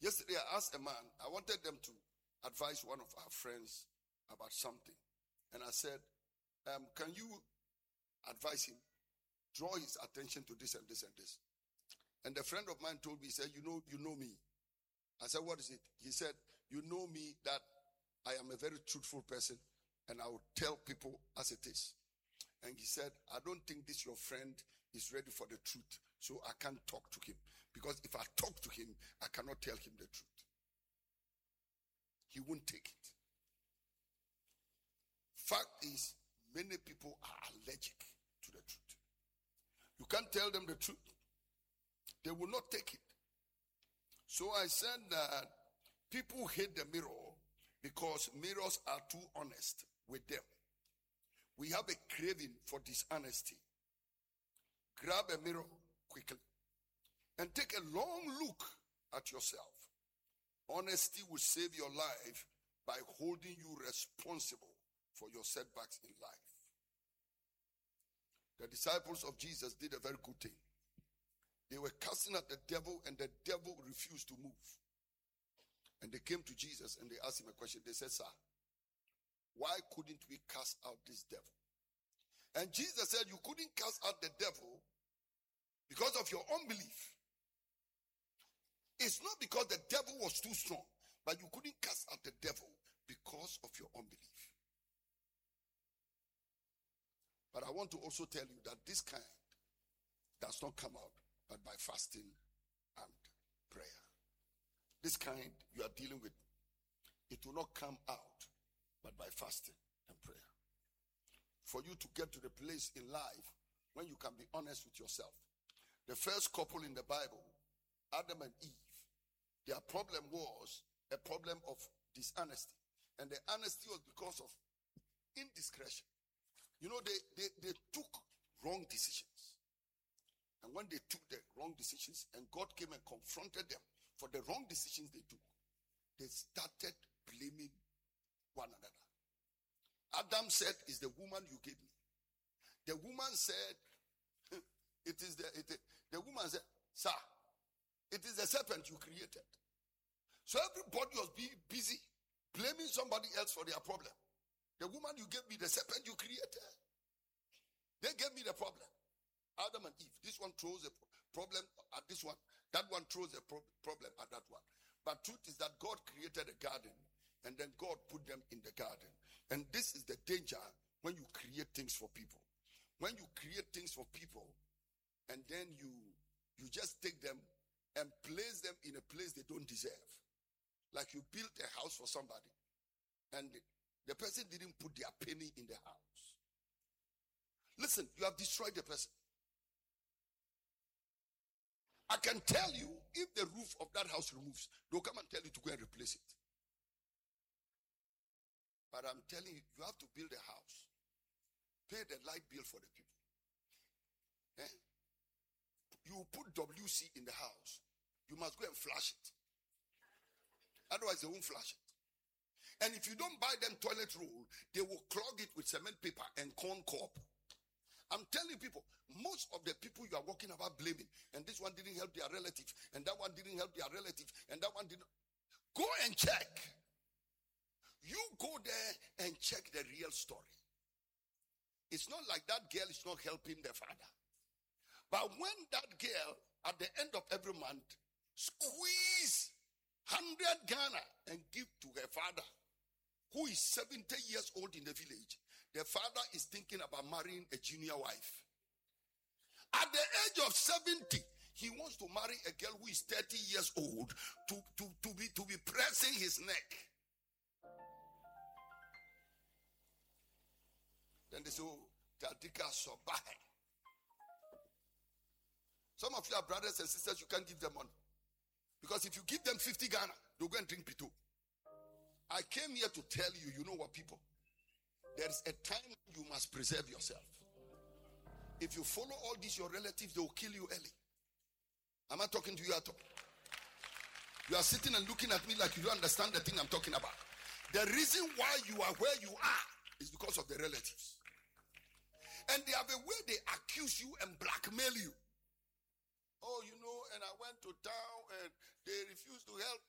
Yesterday I asked a man, I wanted them to advise one of our friends about something. And I said, can you advise him, draw his attention to this and this and this. And a friend of mine told me, he said, you know me. I said, what is it? He said, you know me that I am a very truthful person and I will tell people as it is. And he said, I don't think this your friend is ready for the truth. So I can't talk to him. Because if I talk to him, I cannot tell him the truth. He won't take it. Fact is, many people are allergic to the truth. You can't tell them the truth. They will not take it. So I said that people hate the mirror because mirrors are too honest with them. We have a craving for dishonesty. Grab a mirror quickly and take a long look at yourself. Honesty will save your life by holding you responsible for your setbacks in life. The disciples of Jesus did a very good thing. They were casting out the devil and the devil refused to move. And they came to Jesus and they asked him a question. They said, sir, why couldn't we cast out this devil? And Jesus said, you couldn't cast out the devil because of your unbelief. It's not because the devil was too strong, but you couldn't cast out the devil because of your unbelief. But I want to also tell you that this kind does not come out but by fasting and prayer. This kind you are dealing with, it will not come out but by fasting and prayer. For you to get to the place in life when you can be honest with yourself. The first couple in the Bible, Adam and Eve, their problem was a problem of dishonesty. And the honesty was because of indiscretion. You know, they took wrong decisions. And when they took the wrong decisions and God came and confronted them for the wrong decisions they took, they started blaming one another. Adam said, it's the woman you gave me. The woman said, the woman said, sir, it is the serpent you created. So everybody was being busy blaming somebody else for their problem. The woman you gave me, the serpent you created. They gave me the problem. Adam and Eve. This one throws a problem at this one. That one throws a problem at that one. But truth is that God created a garden and then God put them in the garden. And this is the danger when you create things for people. When you create things for people and then you just take them and place them in a place they don't deserve. Like you built a house for somebody and the person didn't put their penny in the house. Listen, you have destroyed the person. I can tell you, if the roof of that house removes, they'll come and tell you to go and replace it. But I'm telling you, you have to build a house. Pay the light bill for the people. Eh? You put WC in the house. You must go and flush it. Otherwise, they won't flush it. And if you don't buy them toilet roll, they will clog it with cement paper and corn cob. I'm telling people, most of the people you are walking about blaming, and this one didn't help their relative, and that one didn't help their relative, and that one didn't. Go and check. You go there and check the real story. It's not like that girl is not helping the father. But when that girl, at the end of every month, squeeze 100 Ghana and give to her father, who is 70 years old in the village, the father is thinking about marrying a junior wife. At the age of 70, he wants to marry a girl who is 30 years old to be pressing his neck. Then they say, oh, Tadika Sobahe. Some of you are brothers and sisters, you can't give them money. Because if you give them 50 Ghana, they'll go and drink Pito. I came here to tell you, you know what, people? There is a time you must preserve yourself. If you follow all these, your relatives, they will kill you early. Am I talking to you at all? You are sitting and looking at me like you don't understand the thing I'm talking about. The reason why you are where you are is because of the relatives. And they have a way they accuse you and blackmail you. Oh, you know, and I went to town and they refused to help